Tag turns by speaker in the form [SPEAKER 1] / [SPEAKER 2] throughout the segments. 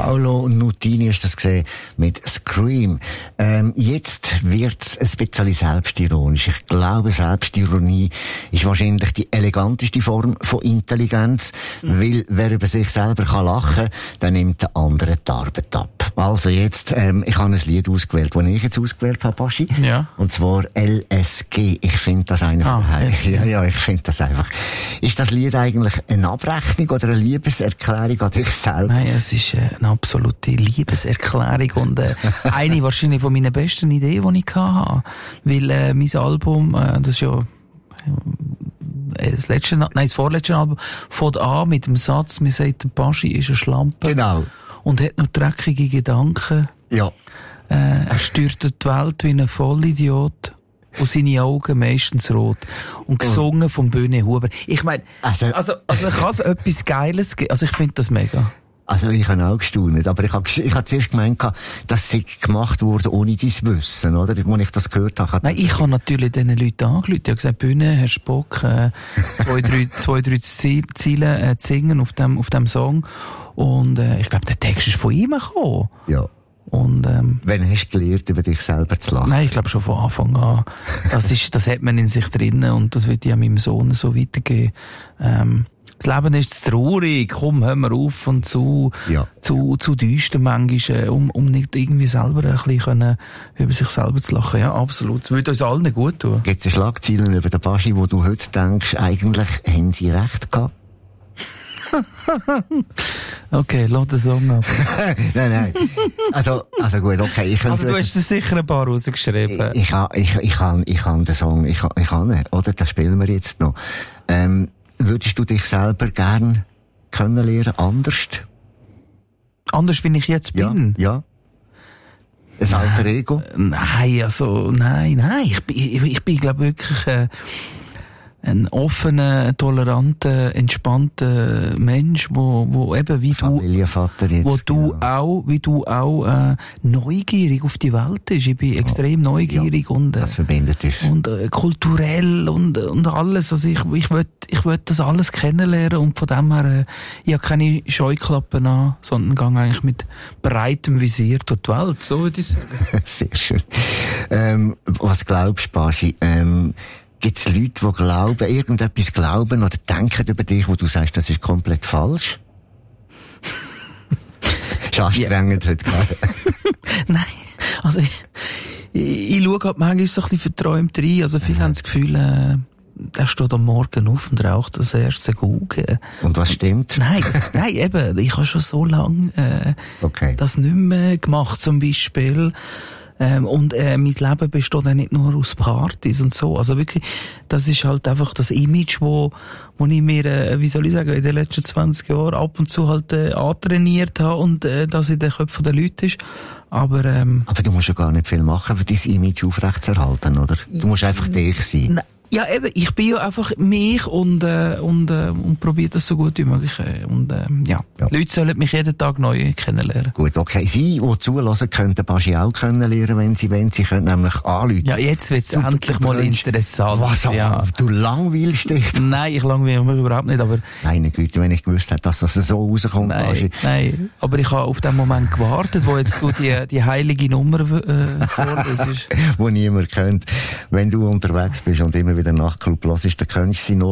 [SPEAKER 1] Paolo Nutini ist das gesehen mit Scream. Jetzt wird's ein bisschen selbstironisch. Ich glaube, Selbstironie ist wahrscheinlich die eleganteste Form von Intelligenz, weil wer über sich selber kann lachen, dann nimmt der andere die Arbeit ab. Also jetzt, ich habe ein Lied ausgewählt, das ich jetzt ausgewählt habe, Baschi. Ja. Und zwar LSG. Ich finde das einfach, ja, ich finde das einfach. Ist das Lied eigentlich eine Abrechnung oder eine Liebeserklärung an dich selber?
[SPEAKER 2] Nein, es ist eine absolute Liebeserklärung und eine wahrscheinlich von meinen besten Ideen, die ich hatte. Weil mein Album, das ist ja das vorletzte Album, fängt an mit dem Satz, mir sagt, der Baschi ist eine Schlampe.
[SPEAKER 1] Genau.
[SPEAKER 2] Und hat noch dreckige Gedanken.
[SPEAKER 1] Ja.
[SPEAKER 2] Er stört die Welt wie ein Vollidiot. Und seine Augen meistens rot. Und gesungen von Böhne Huber. Ich meine, also kann es etwas Geiles geben? Also ich finde das mega.
[SPEAKER 1] Also ich habe auch gestaunt, aber ich habe zuerst gemeint, dass sie gemacht wurde ohne dein Wissen, oder? Als ich das gehört habe.
[SPEAKER 2] Nein, ich habe natürlich diesen Leuten angerufen. Ich habe gesagt, Bühne, Herr Spock, zwei, drei Ziele zu singen auf dem Song. Und ich glaube, der Text ist von ihm gekommen.
[SPEAKER 1] Ja.
[SPEAKER 2] Und,
[SPEAKER 1] wann hast du gelernt, über dich selber zu lachen?
[SPEAKER 2] Nein, ich glaube schon von Anfang an. Das hat man in sich drinnen und das wird ja meinem Sohn so weitergeben. Das Leben ist zu traurig, komm, hör mal auf und zu düster manchmal, um nicht irgendwie selber ein bisschen über sich selber zu lachen. Ja, absolut. Das würde uns allen gut tun.
[SPEAKER 1] Gibt es Schlagzeilen über den Baschi, wo du heute denkst, eigentlich haben sie recht gehabt?
[SPEAKER 2] Okay, lass den Song ab.
[SPEAKER 1] Nein. Also gut, okay.
[SPEAKER 2] Also du hast sicher ein paar rausgeschrieben.
[SPEAKER 1] Ich kann den Song, ich kann ihn, oder? Den spielen wir jetzt noch. Würdest du dich selber gern kennenlernen, anders?
[SPEAKER 2] Anders, wie ich jetzt bin?
[SPEAKER 1] Ja. Ein alter Ego?
[SPEAKER 2] Nein. Ich bin, glaube wirklich, ein offener, toleranter, entspannter Mensch, wo eben wie du auch neugierig auf die Welt bist. Ich bin extrem neugierig und
[SPEAKER 1] das verbindet uns.
[SPEAKER 2] Und kulturell und alles. Also ich will das alles kennenlernen und von dem her ich habe keine Scheuklappen an, sondern gehe eigentlich mit breitem Visier durch die Welt. So würde ich sagen.
[SPEAKER 1] Sehr schön. Was glaubst du, Baschi? Gibt es Leute, die irgendetwas glauben oder denken über dich, wo du sagst, das ist komplett falsch? Ist anstrengend heute gerade.
[SPEAKER 2] Nein, also ich schaue halt manchmal so ein bisschen verträumt rein. Also viele haben das Gefühl, er steht am Morgen auf und raucht das erste Gugge.
[SPEAKER 1] Und was stimmt?
[SPEAKER 2] Nein, eben, ich habe schon so lange das nicht mehr gemacht, zum Beispiel. Und mein Leben besteht auch nicht nur aus Partys und so. Also wirklich, das ist halt einfach das Image, wo ich mir, wie soll ich sagen, in den letzten 20 Jahren ab und zu halt antrainiert habe und das in den Köpfen der Leute ist. Aber
[SPEAKER 1] du musst ja gar nicht viel machen, für dein Image aufrechtzuerhalten, oder? Du musst einfach dich sein.
[SPEAKER 2] Ja, eben, ich bin ja einfach mich und probiere das so gut wie möglich. Leute sollen mich jeden Tag neu kennenlernen.
[SPEAKER 1] Gut, okay. Sie, die zulassen, können den Baschi auch kennenlernen, wenn sie wollen. Sie können nämlich anrufen.
[SPEAKER 2] Ja, jetzt wird's endlich mal interessant.
[SPEAKER 1] Was? Ja. Du langweilst dich?
[SPEAKER 2] Nein, ich langweile mich überhaupt nicht, aber...
[SPEAKER 1] Meine Güte, wenn ich gewusst hätte, dass das so rauskommt, Baschi.
[SPEAKER 2] Nein, aber ich habe auf den Moment gewartet, wo jetzt du die heilige Nummer vorlesest.
[SPEAKER 1] Wo niemand kennt. Wenn du unterwegs bist und immer wieder Nachtclub hörst, dann könntest du sie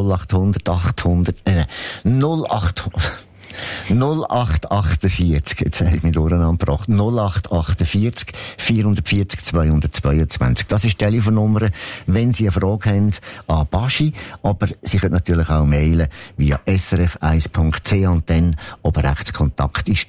[SPEAKER 1] 0848, jetzt habe ich mich durcheinander gebracht, 0848 440 222. Das ist die Telefonnummer, wenn Sie eine Frage haben an Baschi, aber Sie können natürlich auch mailen via srf1.ch und dann oben rechts Kontakt ist